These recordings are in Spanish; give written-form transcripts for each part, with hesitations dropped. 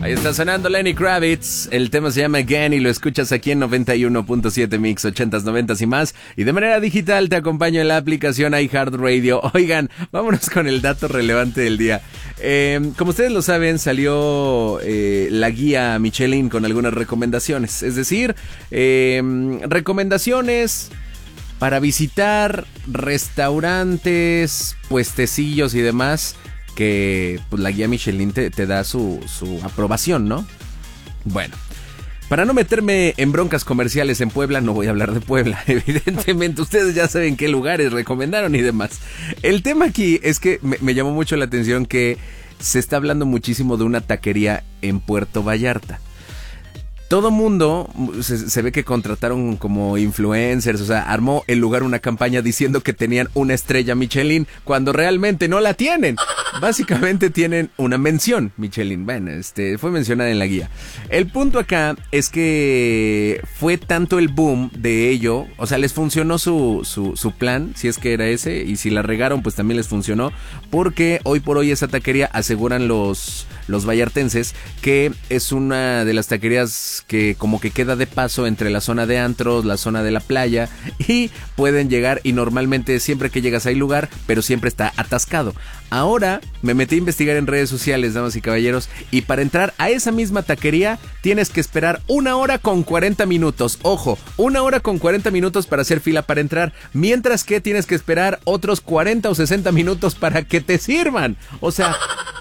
Ahí está sonando Lenny Kravitz. El tema se llama Again y lo escuchas aquí en 91.7 Mix, 80s, 90s y más. Y de manera digital te acompaño en la aplicación iHeartRadio. Oigan, vámonos con el dato relevante del día. Como ustedes lo saben, salió la guía Michelin con algunas recomendaciones. Es decir, recomendaciones para visitar restaurantes, puestecillos y demás, que pues, la guía Michelin te da su aprobación, ¿no? Bueno, para no meterme en broncas comerciales en Puebla, no voy a hablar de Puebla, evidentemente. Ustedes ya saben qué lugares recomendaron y demás. El tema aquí es que me llamó mucho la atención que se está hablando muchísimo de una taquería en Puerto Vallarta. Todo mundo se ve que contrataron como influencers, o sea, armó el lugar una campaña diciendo que tenían una estrella Michelin cuando realmente no la tienen. Básicamente tienen una mención Michelin. Bueno, fue mencionada en la guía. El punto acá es que fue tanto el boom de ello, o sea, les funcionó su plan, si es que era ese, y si la regaron, pues también les funcionó, porque hoy por hoy esa taquería, aseguran los vallartenses, que es una de las taquerías que como que queda de paso entre la zona de antros, la zona de la playa, y pueden llegar, y normalmente siempre que llegas hay lugar, pero siempre está atascado. Ahora me metí a investigar en redes sociales, damas y caballeros, y para entrar a esa misma taquería tienes que esperar 1 hora con 40 minutos. Ojo, 1 hora con 40 minutos para hacer fila para entrar, mientras que tienes que esperar otros 40 o 60 minutos para que te sirvan. O sea,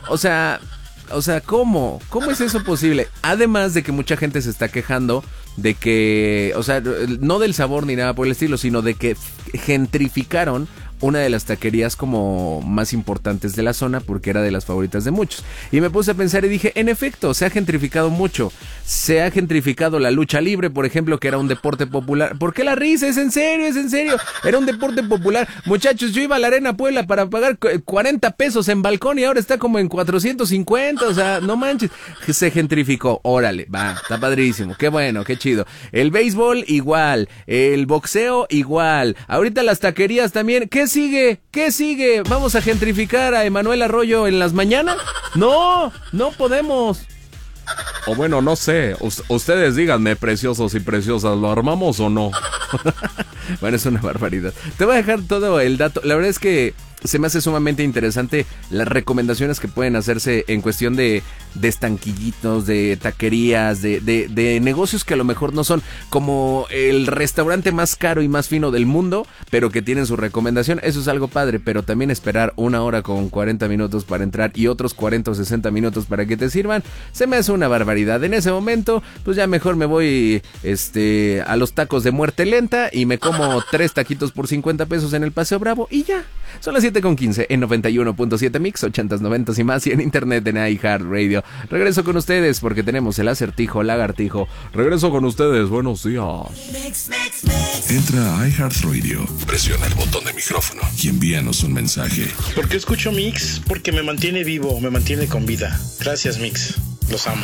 ¿cómo? ¿Cómo es eso posible? Además de que mucha gente se está quejando de que, o sea, no del sabor ni nada por el estilo, sino de que gentrificaron una de las taquerías como más importantes de la zona, porque era de las favoritas de muchos. Y me puse a pensar y dije, en efecto, se ha gentrificado mucho. Se ha gentrificado la lucha libre, por ejemplo, que era un deporte popular. ¿Por qué la risa? Es en serio. Era un deporte popular. Muchachos, yo iba a la Arena Puebla para pagar 40 pesos en balcón y ahora está como en 450. O sea, no manches. Se gentrificó. Órale, va, está padrísimo. Qué bueno, qué chido. El béisbol, igual. El boxeo, igual. Ahorita las taquerías también. ¿Qué sigue? ¿Vamos a gentrificar a Emanuel Arroyo en las mañanas? No podemos. O bueno, no sé, ustedes díganme, preciosos y preciosas, ¿lo armamos o no? Bueno, es una barbaridad. Te voy a dejar todo el dato. La verdad es que se me hace sumamente interesante las recomendaciones que pueden hacerse en cuestión de estanquillitos, de taquerías, de negocios que a lo mejor no son como el restaurante más caro y más fino del mundo, pero que tienen su recomendación. Eso es algo padre, pero también esperar 1 hora con 40 minutos para entrar y otros 40 o 60 minutos para que te sirvan, se me hace una barbaridad. En ese momento, pues ya mejor me voy a los tacos de muerte lenta y me como 3 taquitos por 50 pesos en el Paseo Bravo y ya. Son las 7:15 en 91.7 Mix, 80s, 90s y más, y en internet en iHeartRadio. Regreso con ustedes porque tenemos el acertijo lagartijo. Regreso con ustedes, buenos días. Entra a iHeartRadio, presiona el botón de micrófono y envíanos un mensaje. ¿Por qué escucho Mix? Porque me mantiene vivo, me mantiene con vida. Gracias, Mix. Los amo.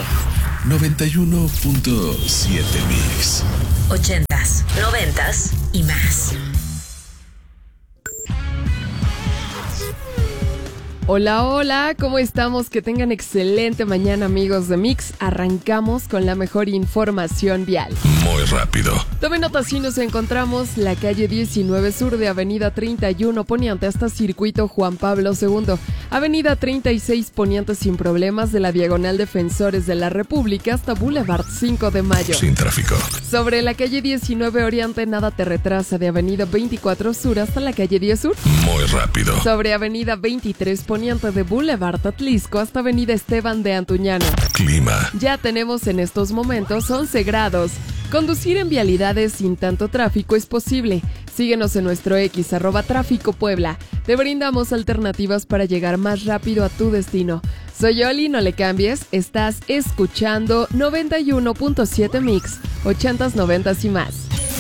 91.7 Mix. 80s, 90s y más. Hola, ¿cómo estamos? Que tengan excelente mañana, amigos de Mix. Arrancamos con la mejor información vial. Muy rápido. Tomen nota, si nos encontramos la calle 19 sur de Avenida 31 Poniente hasta Circuito Juan Pablo II. Avenida 36 Poniente sin problemas de la Diagonal Defensores de la República hasta Boulevard 5 de Mayo. Sin tráfico. Sobre la calle 19 Oriente, nada te retrasa de Avenida 24 Sur hasta la calle 10 Sur. Muy rápido. Sobre Avenida 23 Poniente de Boulevard Atlisco hasta Avenida Esteban de Antuñano. Clima. Ya tenemos en estos momentos 11 grados. Conducir en vialidades sin tanto tráfico es posible. Síguenos en nuestro X @Tráfico Puebla. Te brindamos alternativas para llegar más rápido a tu destino. Soy Oli, no le cambies. Estás escuchando 91.7 Mix, 80s, 90s y más.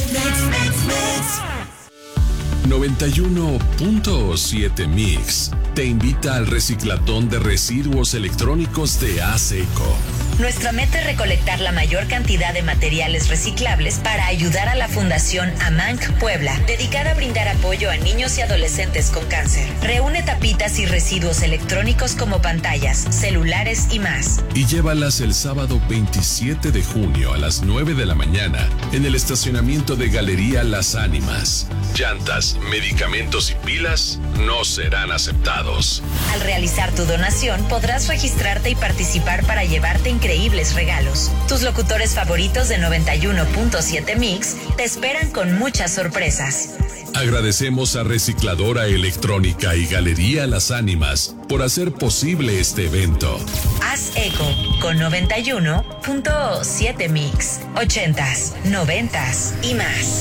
91.7 Mix te invita al reciclatón de residuos electrónicos de ASECO. Nuestra meta es recolectar la mayor cantidad de materiales reciclables para ayudar a la Fundación AMANC Puebla, dedicada a brindar apoyo a niños y adolescentes con cáncer. Reúne tapitas y residuos electrónicos como pantallas, celulares y más. Y llévalas el sábado 27 de junio a las 9 de la mañana en el estacionamiento de Galería Las Ánimas. Llantas, medicamentos y pilas no serán aceptados. Al realizar tu donación, podrás registrarte y participar para llevarte increíbles regalos. Tus locutores favoritos de 91.7 Mix te esperan con muchas sorpresas. Agradecemos a Recicladora Electrónica y Galería Las Ánimas por hacer posible este evento. Haz eco con 91.7 Mix. 80s, 90s y más.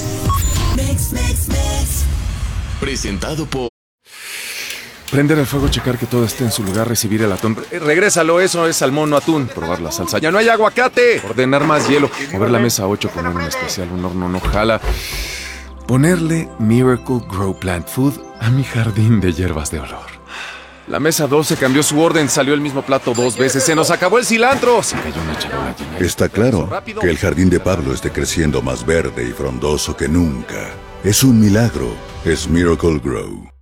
Presentado por... Prender el fuego, checar que todo esté en su lugar, recibir el atún. Regrésalo, eso es salmón, no atún. Probar la salsa. ¡Ya no hay aguacate! Ordenar más hielo. Mover la mesa a 8, poner un especial, un horno no jala. Ponerle Miracle Grow Plant Food a mi jardín de hierbas de olor. La mesa 12 cambió su orden, salió el mismo plato 2 veces. ¡Se nos acabó el cilantro! Se cayó una charola llena. Está claro que el jardín de Pablo esté creciendo más verde y frondoso que nunca. Es un milagro. Es Miracle Grow.